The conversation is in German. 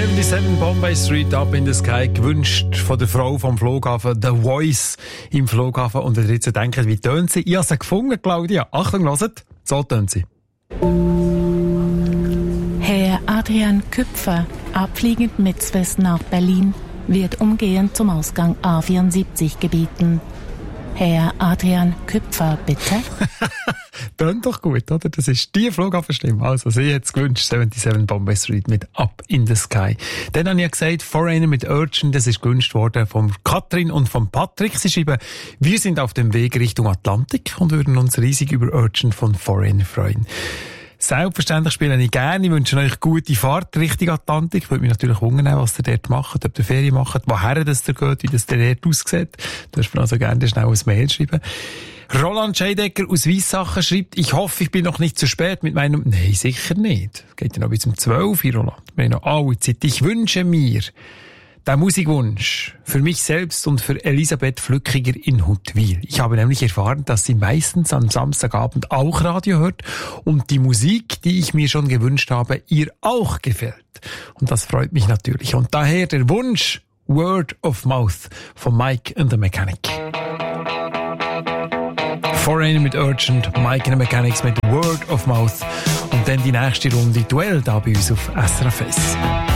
77 Bombay Street, Up in the Sky, gewünscht von der Frau vom Flughafen, The Voice im Flughafen. Und wenn ihr jetzt denkt, wie tönt sie? Ich habe sie gefunden, Claudia. Achtung, hört, so tönt sie. Herr Adrian Küpfer, abfliegend mit Swiss nach Berlin, wird umgehend zum Ausgang A74 gebeten. Herr Adrian Küpfer, bitte. Tönt doch gut, oder? Das ist die Flughafenstimme. Also, sie hat es gewünscht, 77 Bombay Street mit Up in the Sky. Dann habe ich ja gesagt, Foreigner mit Urchin, das ist gewünscht worden von Katrin und von Patrick. Sie schreiben, wir sind auf dem Weg Richtung Atlantik und würden uns riesig über Urchin von Foreigner freuen. Selbstverständlich spiele ich gerne. Ich wünsche euch gute Fahrt Richtung Atlantik. Ich würde mich natürlich wundern, was ihr dort macht, ob ihr Ferien macht, woher das ihr geht, wie das dort aussieht. Du darfst mir also gerne schnell ein Mail schreiben. Roland Scheidecker aus Weissachen schreibt, ich hoffe, ich bin noch nicht zu spät mit meinem... Nein, sicher nicht. Geht ja noch bis um 12 Uhr, Roland. Wir haben noch alle Zeit. Ich wünsche mir den Musikwunsch für mich selbst und für Elisabeth Flückiger in Huttwil. Ich habe nämlich erfahren, dass sie meistens am Samstagabend auch Radio hört und die Musik, die ich mir schon gewünscht habe, ihr auch gefällt. Und das freut mich natürlich. Und daher der Wunsch Word of Mouth von Mike and the Mechanic. Foreigner mit Urgent, Mike and the Mechanics mit Word of Mouth und dann die nächste Runde Duell da bei uns auf SRF 1.